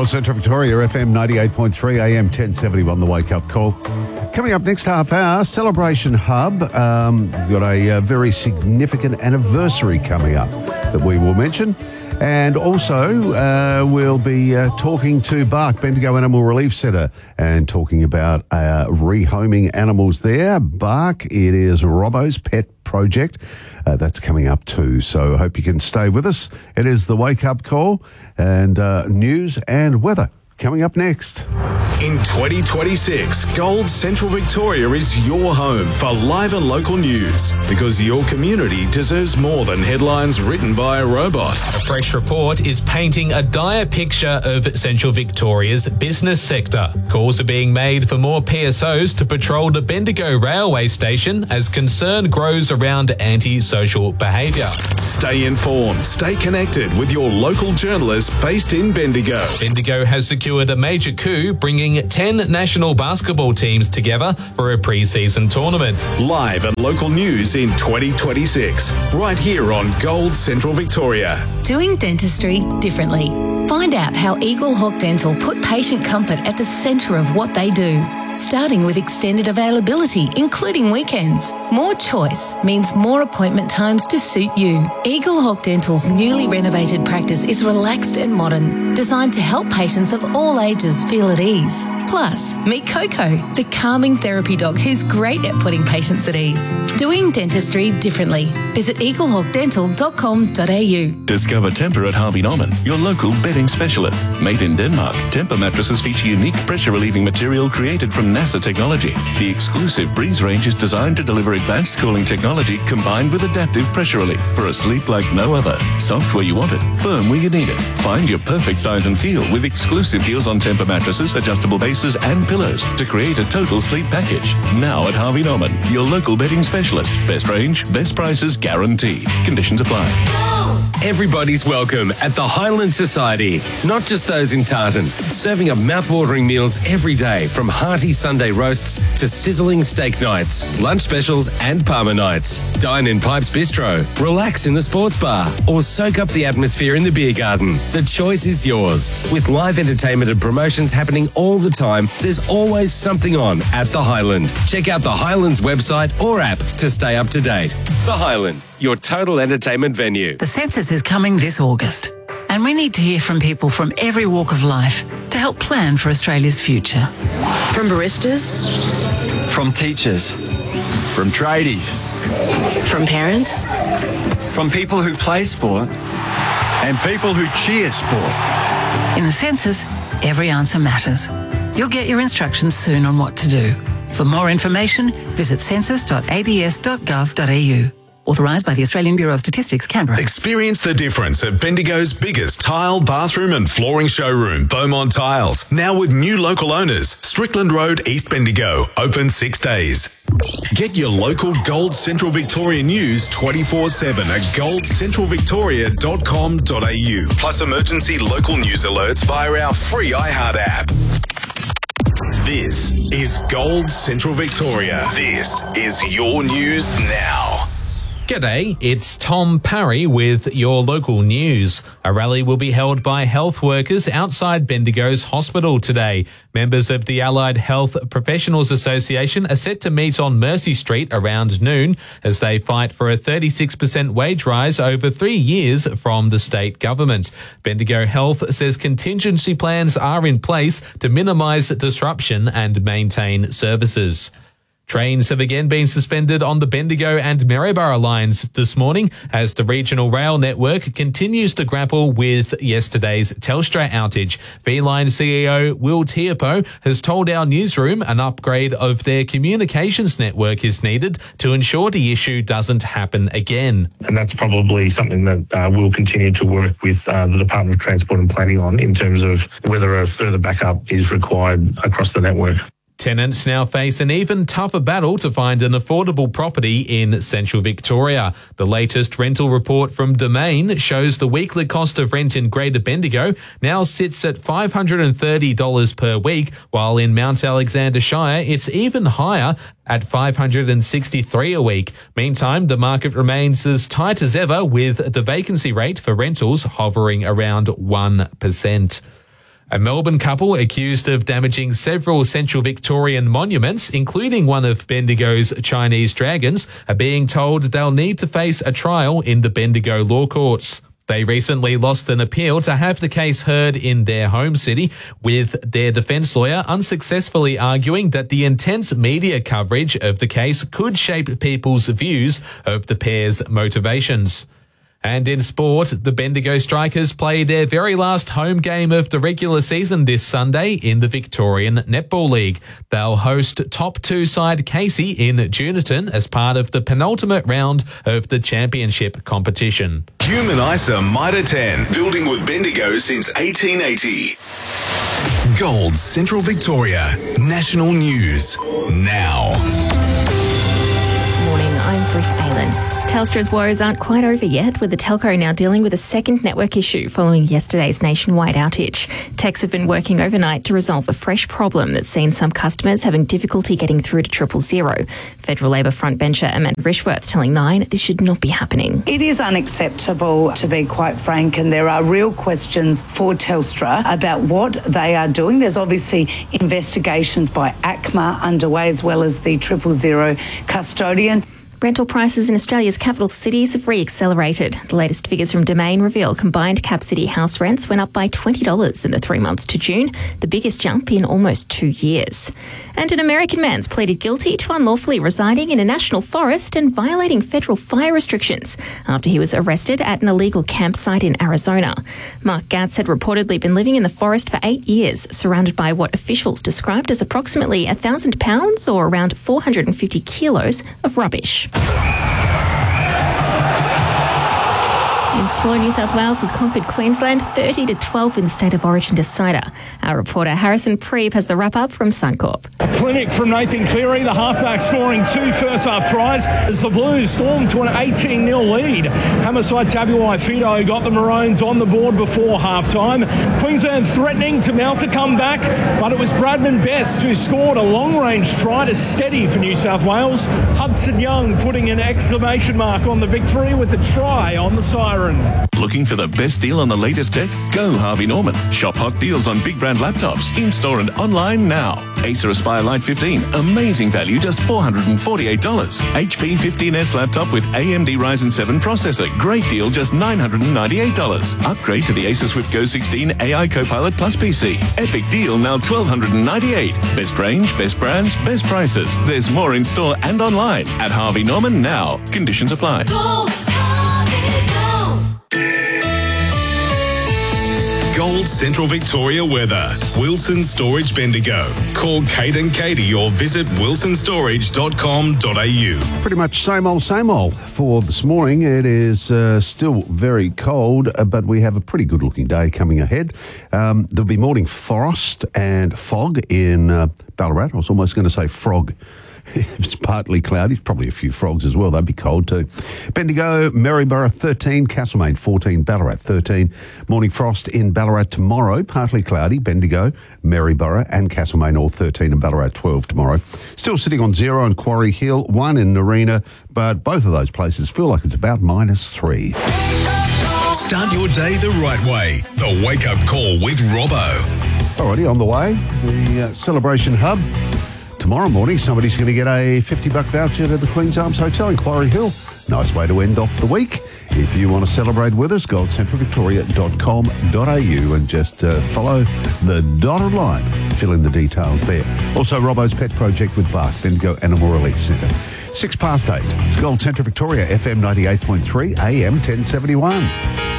Gold Central Victoria, FM 98.3, AM 1071, the Wake Up Call. Coming up next half hour, Celebration Hub. We've got a very significant anniversary coming up that we will mention. And also, we'll be talking to Bark, Bendigo Animal Relief Centre, and talking about rehoming animals there. Bark, it is Robbo's pet project. That's coming up too. So I hope you can stay with us. It is the Wake Up Call and news and weather coming up next. In 2026, Gold Central Victoria is your home for live and local news, because your community deserves more than headlines written by a robot. A fresh report is painting a dire picture of Central Victoria's business sector. Calls are being made for more PSOs to patrol the Bendigo railway station as concern grows around anti-social behaviour. Stay informed, stay connected with your local journalists based in Bendigo. Bendigo has secured a major coup, bringing 10 national basketball teams together for a pre-season tournament. Live and local news in 2026, right here on Gold Central Victoria. Doing dentistry differently. Find out how Eagle Hawk Dental put patient comfort at the centre of what they do. Starting with extended availability, including weekends. More choice means more appointment times to suit you. Eagle Hawk Dental's newly renovated practice is relaxed and modern, designed to help patients of all ages feel at ease. Plus, meet Coco, the calming therapy dog who's great at putting patients at ease. Doing dentistry differently. Visit eaglehawkdental.com.au. Discover Tempur at Harvey Norman, your local bedding specialist. Made in Denmark, Tempur mattresses feature unique pressure-relieving material created from NASA technology. The exclusive Breeze range is designed to deliver advanced cooling technology combined with adaptive pressure relief for a sleep like no other. Soft where you want it, firm where you need it. Find your perfect size and feel with exclusive deals on Tempur mattresses, adjustable bases and pillows to create a total sleep package. Now at Harvey Norman, your local bedding specialist. Best range, best prices guaranteed. Conditions apply. Everybody's welcome at the Highland Society, not just those in Tartan. Serving up mouth-watering meals every day, from hearty Sunday roasts to sizzling steak nights, lunch specials and Parma nights. Dine in Pipes Bistro, relax in the sports bar, or soak up the atmosphere in the beer garden. The choice is yours. With live entertainment and promotions happening all the time, there's always something on at the Highland. Check out the Highland's website or app to stay up to date. The Highland, your total entertainment venue. The census is coming this August, and we need to hear from people from every walk of life to help plan for Australia's future. From baristas, from teachers, from tradies, from parents, from people who play sport, and people who cheer sport. In the census, every answer matters. You'll get your instructions soon on what to do. For more information, visit census.abs.gov.au. Authorised by the Australian Bureau of Statistics, Canberra. Experience the difference at Bendigo's biggest tile, bathroom and flooring showroom, Beaumont Tiles. Now with new local owners, Strickland Road, East Bendigo. Open 6 days. Get your local Gold Central Victoria news 24/7 at goldcentralvictoria.com.au. Plus emergency local news alerts via our free iHeart app. This is Gold Central Victoria. This is your news now. G'day, it's Tom Parry with your local news. A rally will be held by health workers outside Bendigo's hospital today. Members of the Allied Health Professionals Association are set to meet on Mercy Street around noon as they fight for a 36% wage rise over 3 years from the state government. Bendigo Health says contingency plans are in place to minimise disruption and maintain services. Trains have again been suspended on the Bendigo and Maryborough lines this morning as the regional rail network continues to grapple with yesterday's Telstra outage. V-Line CEO Will Tiapo has told our newsroom an upgrade of their communications network is needed to ensure the issue doesn't happen again. And that's probably something that we'll continue to work with the Department of Transport and Planning on in terms of whether a further backup is required across the network. Tenants now face an even tougher battle to find an affordable property in Central Victoria. The latest rental report from Domain shows the weekly cost of rent in Greater Bendigo now sits at $530 per week, while in Mount Alexander Shire it's even higher at $563 a week. Meantime, the market remains as tight as ever, with the vacancy rate for rentals hovering around 1%. A Melbourne couple accused of damaging several Central Victorian monuments, including one of Bendigo's Chinese dragons, are being told they'll need to face a trial in the Bendigo law courts. They recently lost an appeal to have the case heard in their home city, with their defence lawyer unsuccessfully arguing that the intense media coverage of the case could shape people's views of the pair's motivations. And in sport, the Bendigo Strikers play their very last home game of the regular season this Sunday in the Victorian Netball League. They'll host top 2 side Casey in Junerton as part of the penultimate round of the championship competition. Human ISA Mitre 10, building with Bendigo since 1880. Gold Central Victoria, national news now. Morning, I'm Britt Aylan. Telstra's woes aren't quite over yet, with the telco now dealing with a second network issue following yesterday's nationwide outage. Techs have been working overnight to resolve a fresh problem that's seen some customers having difficulty getting through to 000. Federal Labor frontbencher Amanda Rishworth telling Nine this should not be happening. It is unacceptable, to be quite frank, and there are real questions for Telstra about what they are doing. There's obviously investigations by ACMA underway, as well as the 000 custodian. Rental prices in Australia's capital cities have re-accelerated. The latest figures from Domain reveal combined cap city house rents went up by $20 in the 3 months to June, the biggest jump in almost 2 years. And an American man's pleaded guilty to unlawfully residing in a national forest and violating federal fire restrictions after he was arrested at an illegal campsite in Arizona. Mark Gatz had reportedly been living in the forest for 8 years, surrounded by what officials described as approximately 1,000 pounds or around 450 kilos of rubbish. In sport, New South Wales has conquered Queensland 30-12 in the State of Origin decider. Our reporter Harrison Preeb has the wrap-up from Suncorp. A clinic from Nathan Cleary, the halfback scoring 2 first-half tries as the Blues stormed to an 18-0 lead. Homicide Tabuai Fido got the Maroons on the board before half-time. Queensland threatening to mount a comeback, but it was Bradman Best who scored a long-range try to steady for New South Wales. Hudson Young putting an exclamation mark on the victory with a try on the siren. Looking for the best deal on the latest tech? Go Harvey Norman. Shop hot deals on big brand laptops, in-store and online now. Acer Aspire Lite 15, amazing value, just $448. HP 15S laptop with AMD Ryzen 7 processor, great deal, just $998. Upgrade to the Acer Swift Go 16 AI Copilot Plus PC. Epic deal, now $1,298. Best range, best brands, best prices. There's more in store and online at Harvey Norman now. Conditions apply. Gold Central Victoria weather. Wilson Storage Bendigo. Call Kate and Katie or visit wilsonstorage.com.au. Pretty much same old for this morning. It is still very cold, but we have a pretty good looking day coming ahead. There'll be morning frost and fog in Ballarat. I was almost going to say frog. It's partly cloudy, probably a few frogs as well. They'd be cold too. Bendigo, Maryborough 13, Castlemaine 14, Ballarat 13. Morning frost in Ballarat tomorrow, partly cloudy. Bendigo, Maryborough and Castlemaine all 13 and Ballarat 12 tomorrow. Still sitting on 0 in Quarry Hill, 1 in Narina, but both of those places feel like it's about -3. Start your day the right way. The Wake Up Call with Robbo. Alrighty, on the way, the Celebration Hub. Tomorrow morning, somebody's going to get a $50 voucher to the Queen's Arms Hotel in Quarry Hill. Nice way to end off the week. If you want to celebrate with us, goldcentralvictoria.com.au and just follow the dotted line. Fill in the details there. Also, Robbo's Pet Project with Bark, Bendigo Animal Relief Centre. 8:06. It's Gold Central Victoria, FM 98.3, AM 1071.